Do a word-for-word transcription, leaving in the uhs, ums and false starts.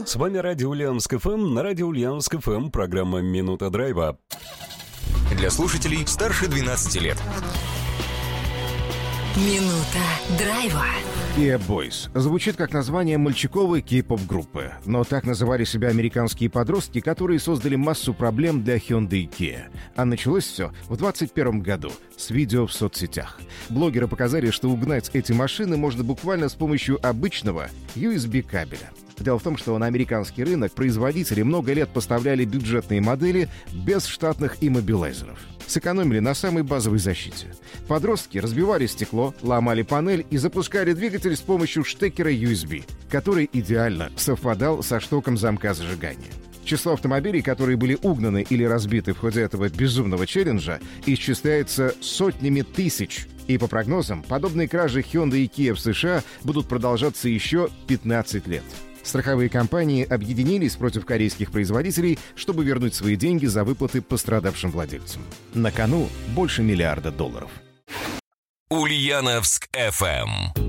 С вами Радио Ульяновск эф эм. На Радио Ульяновск эф эм программа «Минута драйва». Для слушателей старше двенадцати лет. Минута драйва. Kia Boys звучит как название мальчиковой кей-поп группы, но так называли себя американские подростки, которые создали массу проблем для Hyundai и Kia. А началось все в двадцать первом году с видео в соцсетях. Блогеры показали, что угнать эти машины можно буквально с помощью обычного ю эс би-кабеля. Дело в том, что на американский рынок производители много лет поставляли бюджетные модели без штатных иммобилайзеров. Сэкономили на самой базовой защите. Подростки разбивали стекло, ломали панель и запускали двигатель с помощью штекера ю эс би, который идеально совпадал со штоком замка зажигания. Число автомобилей, которые были угнаны или разбиты в ходе этого безумного челленджа, исчисляется сотнями тысяч. И по прогнозам, подобные кражи Hyundai и Kia в США будут продолжаться еще пятнадцать лет. Страховые компании объединились против корейских производителей, чтобы вернуть свои деньги за выплаты пострадавшим владельцам. На кону больше миллиарда долларов. Ульяновск эф эм.